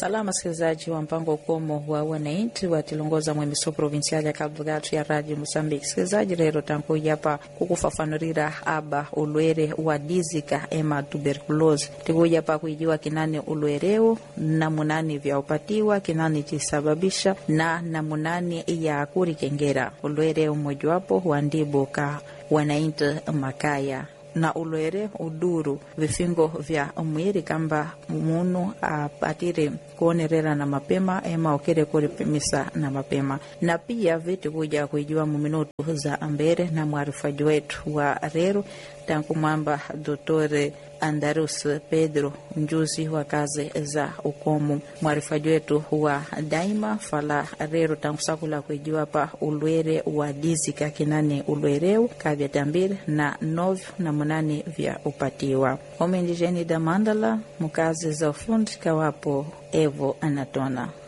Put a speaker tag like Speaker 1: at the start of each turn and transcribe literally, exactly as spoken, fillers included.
Speaker 1: Salama sikilizaji wa mpango ukomo wa wananchi watilongoza mwemiso provincial ya Cabo Delgado ya Radio Moçambique. Sikilizaji lero tankuja hapa kukufafanurira aba ulwere wa dizika ema tuberculose. Tikuja hapa kuijiwa kinani ulwereo, namunani vya upatiwa, kinani chisababisha na namunani ya kurikengera. Ulwere umojuwapo wandibu ka wananchi makaya. Na ulwere uduru vifingo vya mwiri kamba munu apatire kuonerera na mapema ema okere kuripimisa na mapema. Na pia vitu kuja kujua muminutu za ambere na mwarifaji wetu wa rero tangu mwamba Dotore Andarus Pedro mjuzi wa kazi za ukomu. Mwarifaji wetu wa daima fala rero tangu sakula kujua pa ulwere wa dizika kinani ulwereu kabia tambiri na novyo na munani vya upatiwa. Omendijeni da mandala mukazi za ufundi kawapo Evo Anatona.